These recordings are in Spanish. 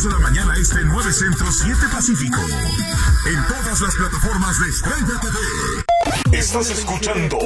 de la mañana este 9 Centro 7 Pacífico. En todas las plataformas de Estrella TV. Estás escuchando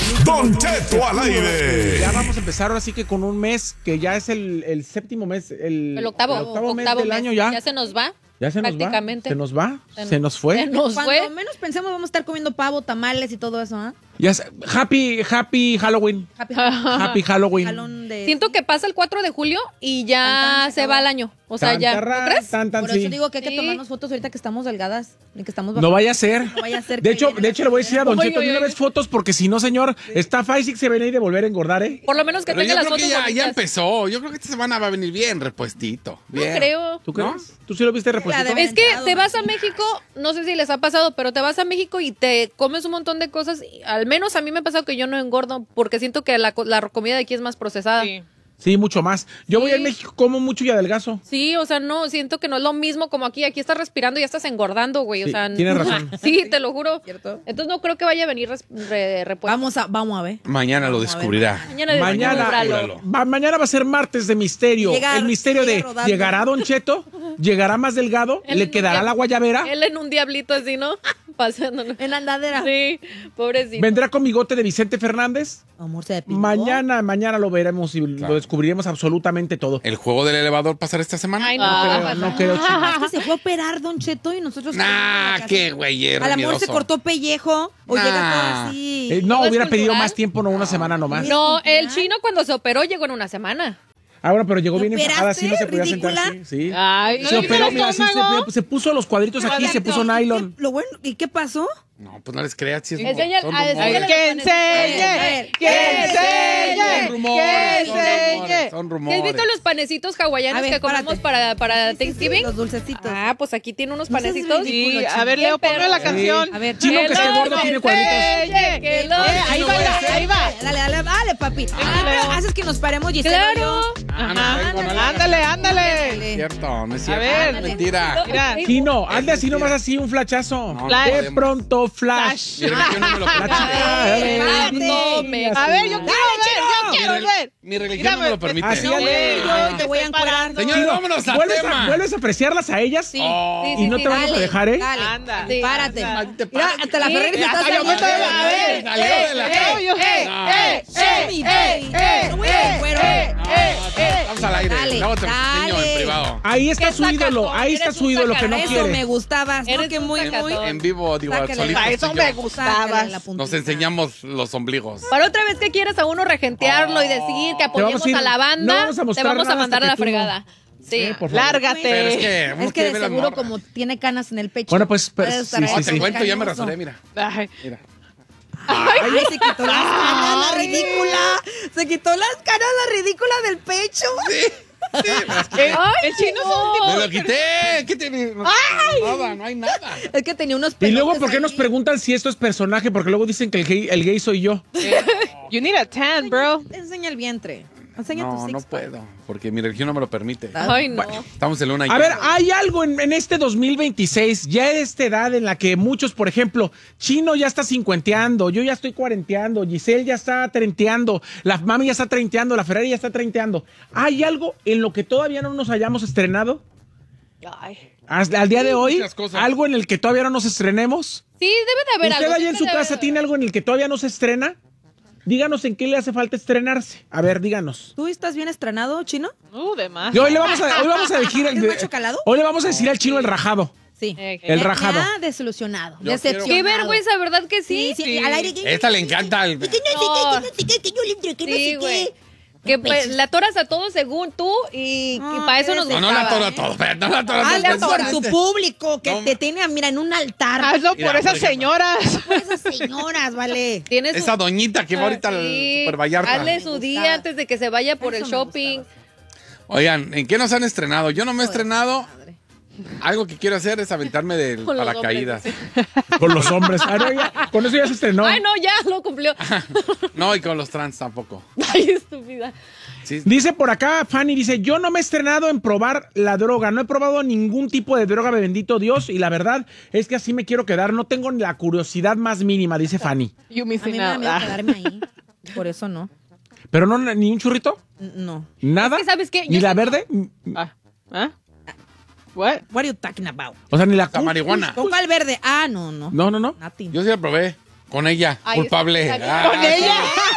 Don Cheto al aire. Ya vamos a empezar ahora sí que con un mes que ya es el séptimo mes, el octavo mes del año ya. Ya se nos va. Ya se nos prácticamente. va. Se nos va. Se nos fue. Se nos Cuando fue. menos pensemos vamos a estar comiendo pavo, tamales y todo eso, ¿ah? Ya happy Halloween. Happy Halloween. Jalón de... Siento que pasa el 4 de julio y ya Tan, tan, se se va acabó. el año. O sea, ya. ¿No crees? Por Sí. eso digo que hay que Sí. tomarnos fotos ahorita que estamos delgadas y que estamos No vaya a ser. No vaya a ser De que hecho, viene le voy a decir a Don Oye, Cheto de oye, una vez fotos porque si no, señor, está Faisy se viene de volver a engordar, ¿eh? Por lo menos que Pero tenga yo las creo fotos que ya bonitas. empezó. Yo creo que esta semana va a venir bien repuestito. No Bien. creo. ¿Tú ¿No? crees? ¿Tú sí lo viste repuestito? de- Es que Aventado, te vas a machucado. México, no sé si les ha pasado, pero te vas a México y te comes un montón de cosas. Y al menos a mí me ha pasado que yo no engordo porque siento que la comida de aquí es más procesada. Sí, mucho más. Yo voy Sí. a México, como mucho y adelgazo. Sí, o sea, no, siento que no es lo mismo como aquí. Aquí estás respirando y ya estás engordando, güey. Sí, O sea, tienes razón. Sí, te lo juro. ¿Cierto? Entonces no creo que vaya a venir repuesto. Vamos a ver. Mañana lo Vamos a ver. descubrirá. Mañana. Mañana va a ser martes de misterio. Llegar, el misterio llega de rodando. ¿llegará Don Cheto? ¿Llegará más delgado? Él ¿Le en un quedará dia- la guayabera? Él en un diablito así, ¿no? Pasándolo. En andadera. Sí, pobrecito. ¿Vendrá con bigote de Vicente Fernández? Amor, se depiló. Mañana lo veremos y Claro. lo descubriremos absolutamente todo. ¿El juego del elevador pasará esta semana? Ay, no. No creo, chico. Es que se fue a operar Don Cheto y nosotros... Nah, qué güey, A lo mejor se cortó pellejo o Nah. llega todo así. No, ¿Todo es hubiera pedido cultural? más tiempo, no una semana nomás. No, el chino cuando se operó llegó en una semana. Ah, bueno, pero llegó ¿Te bien enfajada, así no se podía operaste, sentar. ridícula? Sí. Ay, Se operó, mira, así se puso los cuadritos aquí, se puso nylon. Lo bueno, ¿y qué pasó? No, pues no les creas. Si es Enseña- son a- rumores. enséñale ¡Que los enseñe! ¡Que Son enseñe! rumores, ¡Que son enseñe! rumores, son ¿Has rumores. visto los panecitos hawaianos A ver, que comemos para Thanksgiving? Los dulcecitos. Ah, pues aquí tiene unos No seas panecitos. ridículo, Sí, a ver, Bien Leo, ponme perro. la canción. A ver, Chino que esté gordo tiene cuadritos. Enseñe, que lo- Ahí va, ahí va. Dale, papi. Pero haces que nos paremos y Claro. Ah, no Ajá. tengo, no le- Ándale, No ándale. es cierto, no es cierto. ver. Es mentira. Mira. Chino, hazle así nomás así un flachazo. No, Flash. De podemos. pronto, flash. Mi religión no me lo La permite. chica, No me- A ver, yo quiero ver, yo quiero ver. Mi religión no me lo permite. Así, No, Ale. güey, Yo te voy a encuadrar. Señores, vámonos al tema. ¿Vuelves a apreciarlas a ellas? Sí, Oh. sí, Y sí, no sí, te vamos a dale. dejar, ¿eh? Dale, Anda. Sí. párate. Maldita Mira, párate. hasta la Ferrari se está Ay, saliendo. a ver. Salió de la- Show me, baby. No voy a ir, güero. Estamos al aire. Dale, Luego te enseño dale. en privado. Ahí está ¿Qué su ídolo, sacatón? ahí está Eres su un ídolo que no sacatón. Eso me quiere. gustaba. ¿No? Eres Que un muy, sacatón. En vivo, digo, Sácale solitos. la- Eso tú y yo. me gustaba. Sácale la puntita. Nos enseñamos los ombligos. Para otra vez que quieras a uno regentearlo y decir que apoyemos ir- a la no banda, vamos a te mostrar vamos a nada mandar a hasta la que tú no. fregada. Sí. Por favor. Lárgate. Pero es que uno Es que quiere de ver las seguro morras. como tiene canas en el pecho. Bueno, pues, puede estar sí, ahí sí, Te sí. cuento, ya me canoso. rasuré, mira. Ay. Mira. Ay, se quitó las canas, la ridícula. Se quitó las canas, la ridícula del pecho. El chino es un tipo. ¡Me lo quité! ¿Qué tiene? No, nada, no hay nada. Es que tenía unos Y luego, pelotes ¿por qué ahí. nos preguntan si esto es personaje? Porque luego dicen que el gay soy yo. You need a tan, bro. Enseña el vientre. Enseña No, tus no six puedo, porque mi religión no me lo permite. Ay, no. Estamos en luna A ver, hay algo en este 2026, ya de esta edad en la que muchos, por ejemplo, Chino ya está cincuenteando, yo ya estoy cuarenteando, Giselle ya está treinteando, la mami ya está treinteando, la Ferrari ya está treinteando. ¿Hay algo en lo que todavía no nos hayamos estrenado? Ay. Al día de hoy, muchas cosas. ¿algo en el que todavía no nos estrenemos? Sí, debe de haber ¿Usted algo. allá en su siempre debe casa de tiene haber. algo en el que todavía no se estrena? Díganos en qué le hace falta estrenarse. A ver, díganos. ¿Tú estás bien estrenado, Chino? De más. Y hoy le vamos a decir ¿Es macho calado? hoy le vamos a decir al Chino el rajado. Sí. El rajado. Ya desilusionado. Yo Decepcionado. Qué vergüenza, ¿verdad que sí? Sí, sí, al aire. Esta le encanta el... No. Sí, güey. Que pues, la atoras a todo según tú y para eso nos No, no la gustaba. tora todo. No la tora Hazlo todo. por tu público que No. te tiene, mira, en un altar. Hazlo Mira, por esas por ejemplo. señoras. Por esas señoras, vale. Tienes Esa doñita que va ahorita al Sí, Super Vallarta. hazle su día antes de que se vaya por el Eso me shopping. Oigan, ¿en qué nos han estrenado? Yo no me he estrenado. Madre. Algo que quiero hacer es aventarme del Con los paracaídas. Con los hombres. Ah, no, ya, con eso ya se estrenó. Ay, no, ya lo cumplió. No, y con los trans tampoco. Ay, estúpida. Sí. Dice por acá, Fanny, dice, yo no me he estrenado en probar la droga, no he probado ningún tipo de droga, bendito Dios, y la verdad es que así me quiero quedar, no tengo ni la curiosidad más mínima, dice Fanny. You A mí missing me da out. miedo quedarme ahí. Por eso no. Pero no, ni un churrito, No. nada, Es que, ¿sabes qué? ni Yo la siento- verde. Ah. ¿Ah? What? What are you talking about? O sea, ni la La marihuana. ¿Con cuál verde? Ah, no. No, no, no. Nothing. Yo sí la probé. Con ella. Ay, Culpable. está bien. Ah, ¿Con ella?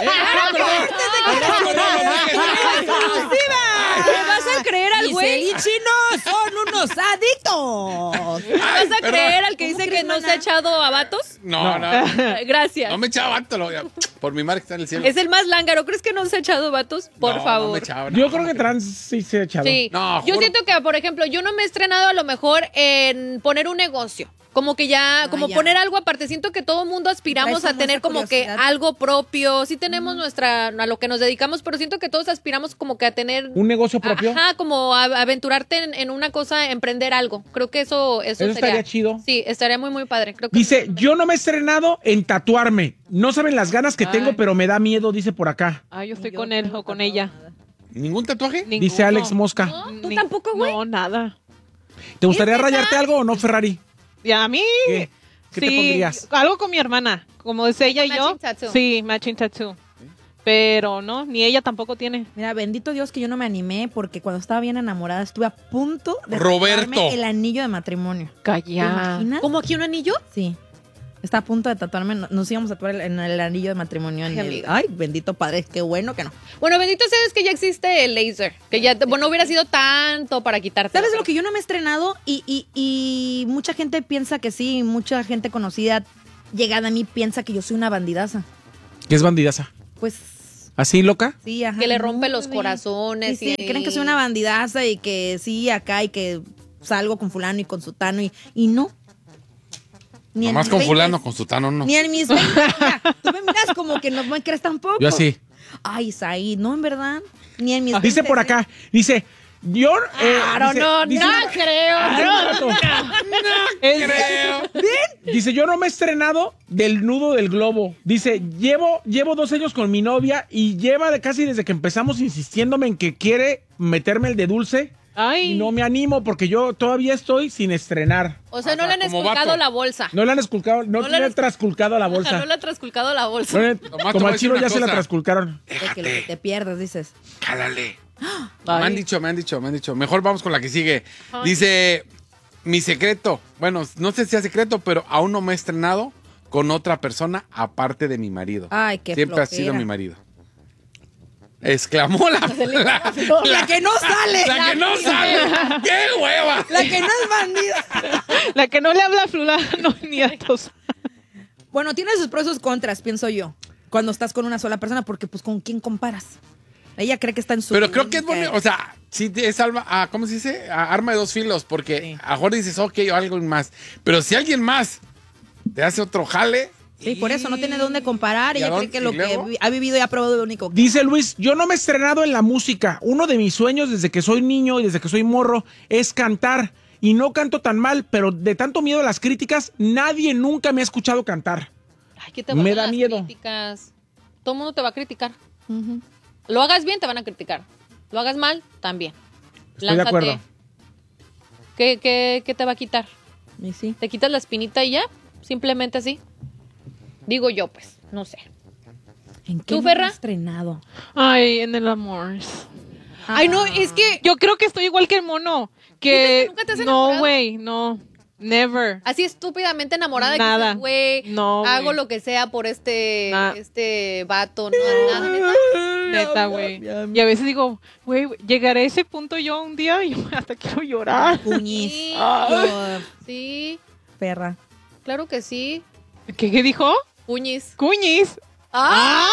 ¿Me vas a creer al Giselle güey? y Chino son unos adictos. ¿Me vas a perdón. creer al que ¿Cómo dice crees, que no mana? se ha echado a vatos? No. Gracias. No me echaba vato. Por mi madre que está en el cielo. Es el más lángaro. ¿Crees que no se ha echado vatos? Por No, favor. No me echaba, no. Yo creo que trans sí se ha echado. Sí. No, Yo juro. siento que, por ejemplo, yo no me he estrenado a lo mejor en poner un negocio. Como que ya, como ya. poner algo aparte. Siento que todo mundo aspiramos Traes a como tener esa como que curiosidad. algo propio. Sí tenemos a lo que nos dedicamos, pero siento que todos aspiramos como que a tener... ¿Un negocio propio? Ajá, como a aventurarte en una cosa, emprender algo. Creo que eso sería... estaría chido. Sí, estaría muy, muy padre. Creo que Dice, yo no me he estrenado en tatuarme. No saben las ganas que tengo, Ay. pero me da miedo, dice por acá. Ah, yo estoy Yo con no él tengo o con tatuado ella. nada. ¿Ningún tatuaje? Dice Ninguno. Alex Mosca. ¿No? ¿Tú tampoco, güey? No, nada. ¿Te gustaría ¿Es neta? rayarte algo o no, Ferrari? ¿Y a mí? ¿Qué? ¿Qué te Sí, pondrías? algo con mi hermana. Como es ella y yo. Matching tattoo. Sí, matching tattoo. Pero no, ni ella tampoco tiene. Mira, bendito Dios que yo no me animé porque cuando estaba bien enamorada estuve a punto de Roberto. tatuarme el anillo de matrimonio. ¿Te Calla. imaginas? ¿Como aquí un anillo? Sí. Está a punto de tatuarme. Nos íbamos a tatuar en el anillo de matrimonio. Ay, amiga. Ay, bendito padre. Qué bueno que no. Bueno, bendito seas que ya existe el laser. Que ya, bueno, hubiera sido tanto para quitarte. ¿Sabes lo que yo no me he estrenado? Y mucha gente piensa que sí. Mucha gente conocida llegada a mí piensa que yo soy una bandidaza. ¿Qué es bandidaza? Pues ¿Así, loca? sí, ajá. Que le rompe los Sí. corazones. Sí, sí, creen que soy una bandidaza y que sí, acá y que salgo con fulano y con sutano y no. Ni en Nomás mis con 20s. fulano, con sutano no. Ni en mis 20. Mira, tú me miras como que no me crees tampoco. Yo así. Ay, Said, no, en verdad. Ni en mis Dice 20s, por acá, dice, yo... Claro, no creo. Creo. Dice, yo no me he estrenado del nudo del globo. Dice, llevo 2 años con mi novia y lleva casi desde que empezamos insistiéndome en que quiere meterme el de dulce. Ay. Y no me animo porque yo todavía estoy sin estrenar. O sea, no le han como esculcado vato. la bolsa. No le han esculcado, no No le le han trasculcado la Ajá, bolsa. no le ha trasculcado la bolsa. No le- Nomás te como voy a al decir chino una ya se la cosa. trasculcaron. Porque lo que te pierdes, dices. Jálale. Ay. Me han dicho. Mejor vamos con la que sigue. Dice, mi secreto. Bueno, no sé si es secreto, pero aún no me he estrenado con otra persona aparte de mi marido. Ay, qué Siempre ha flojera. sido mi marido. Exclamó la La que no sale. La que no sabe. ¡Qué hueva! La que no es bandida. La que no le habla a fulano ni a tos. Bueno, tiene sus pros y sus contras, pienso yo. Cuando estás con una sola persona, porque pues ¿con quién comparas? Ella cree que está en su... Pero creo que es bonito, o sea, sí es ¿cómo se dice? Arma de dos filos, porque a mejor dices, ok, o algo más. Pero si alguien más te hace otro jale... Sí, por eso no tiene dónde comparar. ¿Y Ella a cree dónde? que lo ¿Y luego? que ha vivido y ha probado es lo único. Dice Luis, yo no me he estrenado en la música. Uno de mis sueños desde que soy niño y desde que soy morro es cantar. Y no canto tan mal, pero de tanto miedo a las críticas, nadie nunca me ha escuchado cantar. Ay, ¿qué te Me van da las miedo. críticas? Todo el mundo te va a criticar. Lo hagas bien, te van a criticar. Lo hagas mal, también. Estoy de acuerdo. ¿Qué te va a quitar? Y sí. ¿Te quitas la espinita y ya? Simplemente así. Digo yo, pues, no sé. ¿En qué ¿Tú, me he Ferra? estrenado? Ay, en el amor. Ay, no, es que Yo creo que estoy igual que el mono. Que ¿Dices que nunca te has no, enamorado? güey, no. Never. así estúpidamente enamorada Nada. de que güey, No, hago güey. lo que sea por este Nah. vato, no, nada, neta. Neta, güey. Y a veces digo, güey, llegaré a ese punto yo un día y yo hasta quiero llorar. Puñis. Sí. Yo, Sí, perra. claro que sí. ¿Qué dijo? Puñis. Cuñis. ¡Ay!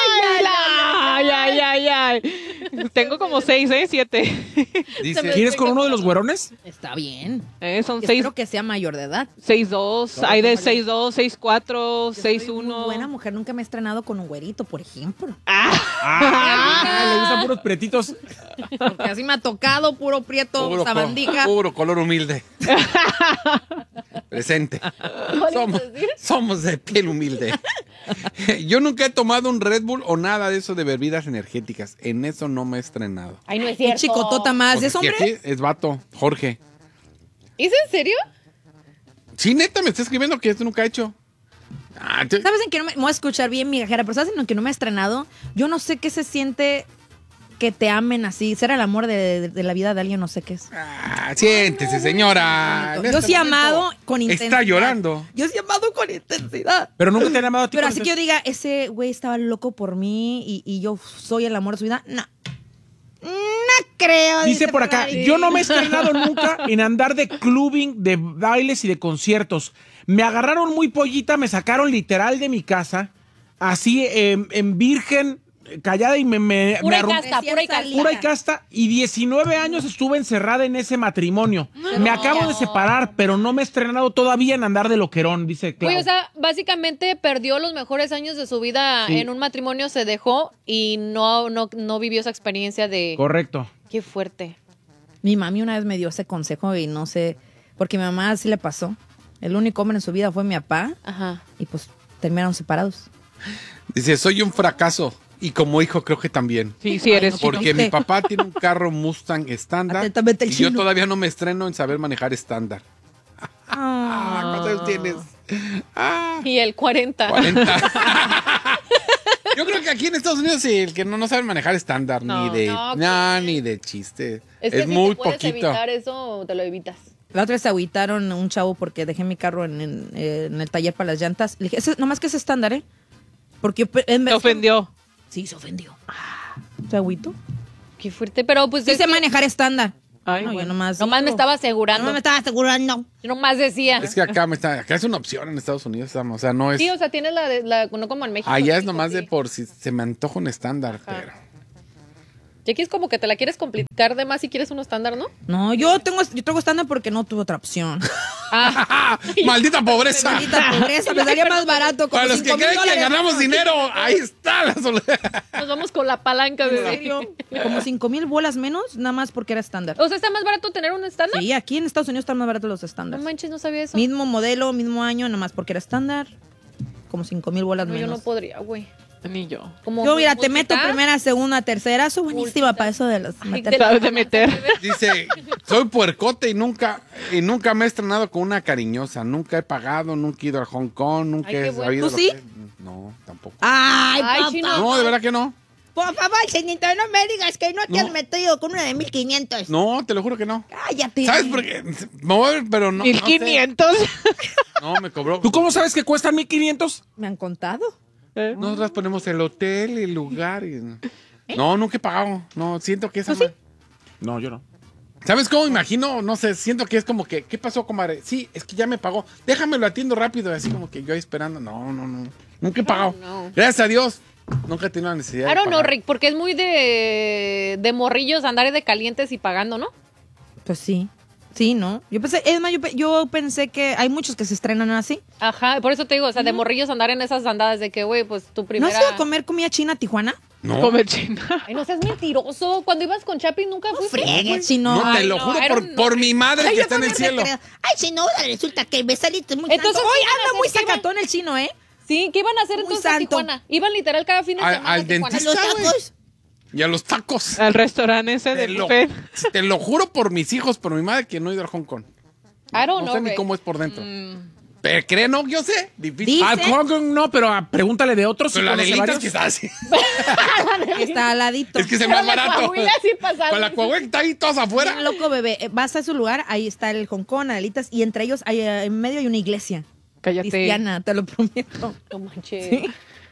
Ay. Tengo como 6, 7. Dice, ¿Quieres con uno de los güerones? Está bien. Son Espero que sea mayor de edad. 6'2". Hay de 6'2", 6'4", Yo soy muy 6'1". buena mujer, nunca me he estrenado con un güerito, por ejemplo. Ah, le gustan puros pretitos. Porque así me ha tocado puro prieto, sabandija. puro color humilde. Presente. Somos de piel humilde. Yo nunca he tomado un Red Bull o nada de eso de bebidas energéticas. En eso no me he estrenado. Ay, no es Qué cierto. chicotota más. Porque ¿Es hombre? aquí es vato, Jorge. ¿Es en serio? Sí, neta, me está escribiendo que esto nunca he hecho. ¿Sabes en qué no me voy a escuchar bien, migajera? Pero ¿sabes en lo que no me he estrenado? Yo no sé qué se siente que te amen así. Ser el amor de la vida de alguien, no sé qué es. Siéntese, señora. En Yo este sí he momento amado con intensidad. Está llorando. Yo sí he amado con intensidad. Pero nunca te han amado a ti. Pero con así que yo diga, ese güey estaba loco por mí y yo soy el amor de su vida. No. No creo. Dice por acá, Ferrari. yo no me he estrenado nunca en andar de clubbing, de bailes y de conciertos. Me agarraron muy pollita, me sacaron literal de mi casa, así en virgen, callada y me Pura y arrum- casta, pura y casta. pura y casta, y 19 años estuve encerrada en ese matrimonio. Me acabo de separar, pero no me he estrenado todavía en andar de loquerón, dice Clau. Oye, o sea, básicamente perdió los mejores años de su vida Sí. en un matrimonio, se dejó y no vivió esa experiencia de... Correcto. Qué fuerte. Mi mami una vez me dio ese consejo y no sé, porque mi mamá sí le pasó. El único hombre en su vida fue mi papá Ajá. y pues terminaron separados. Dice, soy un fracaso. Y como hijo creo que también. Sí, sí eres. Ay, no, chino. Porque mi papá tiene un carro Mustang estándar. Atentamente Y el yo chino. todavía no me estreno en saber manejar estándar. ¿Cuántos años tienes? Y el 40. 40. Yo creo que aquí en Estados Unidos sí, el que no sabe manejar estándar, No. ni de chiste. Es que si muy te puedes poquito. evitar eso, te lo evitas. La otra vez se agüitaron un chavo porque dejé mi carro en el taller para las llantas. Le dije, nomás que es estándar, ¿eh? Porque Te ofendió. Sí, se ofendió. ¿Se agüitó? Qué fuerte, pero pues... Sí es sé que manejar estándar. Ay, No, yo bueno. nomás nomás me digo. estaba asegurando. No me estaba asegurando. Yo nomás decía. Es que acá es una opción en Estados Unidos, o sea, no es. Sí, o sea, tienes no como en México. Allá es México, nomás de sí. por si se me antoja un estándar, pero. Y aquí es como que te la quieres complicar de más si quieres uno estándar, ¿no? No, yo traigo estándar porque no tuve otra opción. Ah, ¡Maldita pobreza! Maldita pobreza, me salía más barato. Como Para los que $5,000 creen que ganamos dinero, ahí está la soledad. nos vamos con la palanca, ¿En bebé. serio? Como 5,000 bolas menos, nada más porque era estándar. O sea, ¿está más barato tener un estándar? Sí, aquí en Estados Unidos están más baratos los No estándares. manches, no sabía eso. Mismo modelo, mismo año, nada más porque era estándar. Como 5,000 bolas No, yo menos. no podría, güey. Ni yo. Como Yo, mira, te meto multitask. primera, segunda, tercera. Soy buenísima para eso de los Ay, meter- de la Sabes de balanza, meter. bebé. Dice, soy puercote y nunca me he estrenado con una cariñosa. Nunca he pagado, nunca he ido a Hong Kong, nunca Ay, qué he bueno. sabido ¿Tú lo sí? que- No, tampoco. Ay, Ay, papá. chino. No, de verdad que no. Por favor, señorita, no me digas que no te No. has metido con una de 1,500. No, te lo juro que no. Cállate. ¿Sabes por qué? Me voy a ver, pero no. 1500. No, me cobró. ¿Tú cómo sabes que cuestan 1,500? Me han contado. Nosotras ponemos el hotel, el lugar y... No, nunca he pagado. No, siento que esa... No, yo no. ¿Sabes cómo imagino? No sé, siento que es como que... ¿Qué pasó, comadre? Sí, es que ya me pagó. Déjame lo atiendo rápido. Así como que yo ahí esperando. No. Nunca he pagado. no. Gracias a Dios. Nunca he tenido la necesidad I de don't know, pagar. Rick, porque es muy de morrillos andar de calientes y pagando, ¿no? Pues sí. Sí, ¿no? Yo pensé, es más, yo pensé que hay muchos que se estrenan así. Ajá, por eso te digo, o sea, de morrillos andar en esas andadas de que, güey, pues tu ¿No primera... has ido a comer comida china a Tijuana? No, Comer china. Ay, no seas mentiroso. Cuando ibas con Chapi nunca fuiste. Friegues, si no. no, te Ay, lo no, juro era por, un- por mi madre Ay, que yo está en el también cielo. me creo. Ay, si no, resulta que me saliste muy Entonces, santo. Hoy ¿qué iban a anda hacer? muy ¿Qué iban? sacatón el chino, ¿eh? Sí, ¿qué iban a hacer Muy entonces a santo. Tijuana? Iban literal cada fin de Al- semana al a Tijuana. dentista. Los güey. tacos. Y a los tacos. Al restaurante ese Te del lo, buffet. te lo juro por mis hijos, por mi madre, que no he ido a Hong Kong. I don't No know, sé ni Rick. cómo es por dentro. Pero creo, no, yo sé. Difícil. Dice- Ah, Hong Kong no, pero pregúntale de otros. Pero la conoce de Litas varios. que está así. Está al ladito. Es que se Pero más la barato. Coahuila sí pasaron. Con la Coahuila que está ahí todos afuera. Bien loco, bebé. Vas a su lugar, ahí está el Hong Kong, Adelitas, y entre ellos, hay, en medio hay una iglesia Cállate. cristiana, te lo prometo. No manches.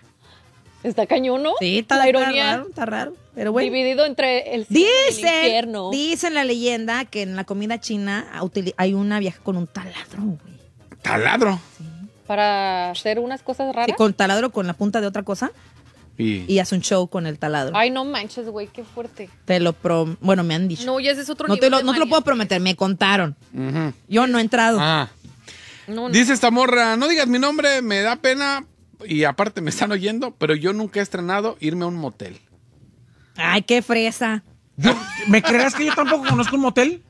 Está cañón, ¿no? Sí, está la ironía. raro, está raro. Pero bueno. Dividido entre el cielo y el infierno. Dicen la leyenda que en la comida china hay una vieja con un taladro, güey. Taladro. Para hacer unas cosas Sí, raras. con taladro con la punta de otra cosa Y, y hace un show con el taladro. Ay, no manches, güey, qué fuerte. Bueno, me han dicho. No, ya ese es otro No nivel te lo de puedo manía. prometer, me contaron. Ujú. Yo no he entrado. Ah. No, no. Dice esta morra, no digas mi nombre, me da pena. Y aparte me están oyendo, pero yo nunca he estrenado irme a un motel. Ay, qué fresa. ¿Me creerás que yo tampoco conozco un motel?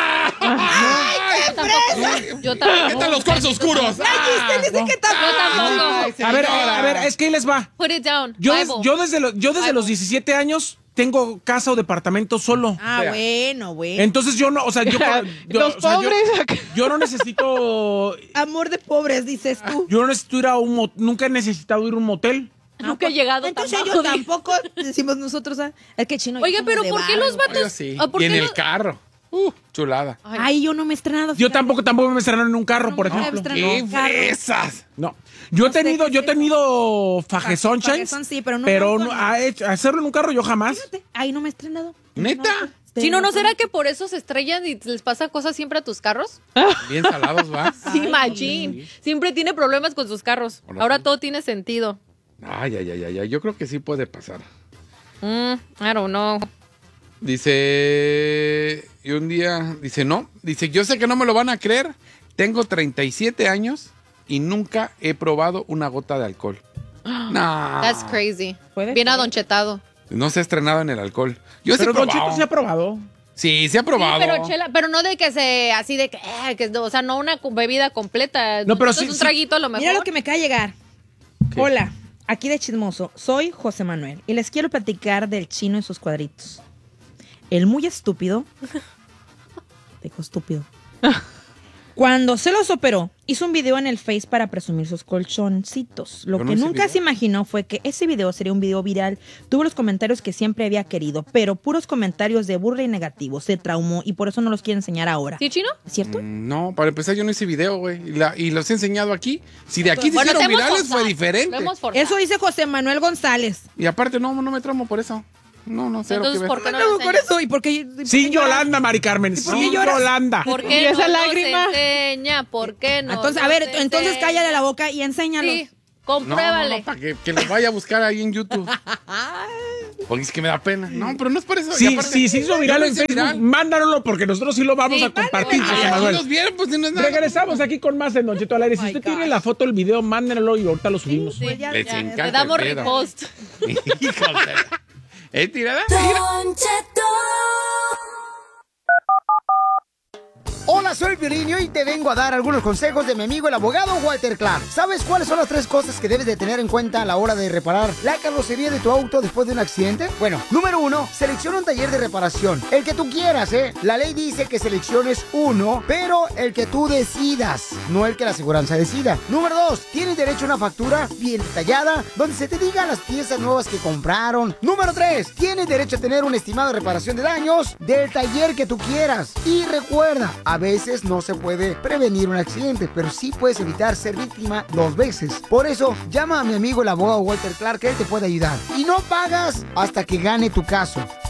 Yo tampoco. ¿Qué tal los cuartos oscuros? Dice que está Yo tampoco. A ver, es que ahí les va. Put it down. Yo, Bible. yo desde los 17 años tengo casa o departamento solo. Ah, sea. bueno, bueno. Entonces yo no, o sea, Los pobres acá. yo no necesito, Amor de pobres, dices tú. yo no necesito ir a nunca he necesitado ir a un motel. Nunca he llegado Entonces tan yo bajo. tampoco, decimos nosotros, es que Chino. Oiga, yo pero somos ¿por de qué los barrio. vatos? Yo sí. ¿por Y en qué el no- carro. Chulada. Ay, yo no me he estrenado. Yo fíjate. tampoco me estrenaron en un carro, por No, me ejemplo. estrenó. ¡Qué carro. fresas! No. Yo he No sé tenido, qué yo he es eso. tenido fajezón, Fajezón, sí, pero no pero bronco, no. hacerlo en un carro yo jamás. Fíjate, ahí no me he estrenado. ¿Neta? Chino, ¿no será que por eso se estrellan y les pasa cosas siempre a tus carros? Bien salados, ¿va? Sí, machín. Siempre tiene problemas con sus carros. Ahora Ahora sí. todo tiene sentido. Ay. Yo creo que sí puede pasar. I don't know. Dice, y un día, dice, no, dice, yo sé que no me lo van a creer, tengo 37 años y nunca he probado una gota de alcohol. No, That's crazy. Puede Bien ser. no adonchetado. se ha estrenado en el alcohol. Yo sí he Pero Don probado. Cheto se ha probado. Sí, se ha probado. Sí, pero chela, pero no de que se, así de que o sea, no una bebida completa. No, pero Entonces, sí, un sí. traguito a lo mejor. Mira lo que me acaba de llegar. ¿Qué? Hola, aquí de Chismoso. Soy José Manuel y les quiero platicar del Chino y sus cuadritos. El muy estúpido. Dijo estúpido. Cuando se los operó, hizo un video en el Face para presumir sus colchoncitos. Lo Yo no que hice nunca video. se imaginó fue que ese video sería un video viral. Tuvo los comentarios que siempre había querido, pero puros comentarios de burla y negativos. Se traumó y por eso no los quiere enseñar ahora. ¿Sí, Chino? ¿Es cierto? No, para empezar yo no hice video, güey, y los he enseñado aquí. Si de aquí se Bueno, hicieron te hemos virales forzado, fue diferente. lo hemos forzado. Eso dice José Manuel González. Y aparte no me traumo por eso. No, cero Entonces, que ver. ¿por qué no No, lo por enseñas? eso. ¿Y por qué? Sin Yolanda, Mari Carmen. por qué Sin lloras? Yolanda. ¿Por Y qué esa no lágrima. nos enseña? ¿Por qué no? Entonces, a nos ver, entonces enseña? cállale la boca y enséñalo. Sí, No, compruébale. para que lo vaya a buscar ahí en YouTube. Porque es que me da pena. No, pero no es por eso. Y Sí, aparte, sí, se hizo viral yo lo en hice Facebook. viral. Mándalo porque nosotros sí lo vamos Sí, a compartir, mándalo. José Ay, Manuel. los vieron, pues si no es nada. Regresamos aquí con más en Don Cheto al aire. Si usted tiene la foto, el video, mándenlo y ahorita lo subimos. Sí, ya, Les ya, encanta. Le damos el pedo. repost. Híjole. ¿Es tirada? Don Cheto. Hola, soy Piolín y hoy te vengo a dar algunos consejos de mi amigo el abogado Walter Clark. ¿Sabes cuáles son las 3 cosas que debes de tener en cuenta a la hora de reparar la carrocería de tu auto después de un accidente? Bueno, número 1, selecciona un taller de reparación. El que tú quieras, ¿eh? La ley dice que selecciones uno, pero el que tú decidas, no el que la aseguranza decida. Número 2, tienes derecho a una factura bien detallada donde se te digan las piezas nuevas que compraron. Número 3, tienes derecho a tener un estimado de reparación de daños del taller que tú quieras. Y recuerda, a veces no se puede prevenir un accidente, pero sí puedes evitar ser víctima 2 veces. Por eso, llama a mi amigo el abogado Walter Clark, que él te puede ayudar. Y no pagas hasta que gane tu caso.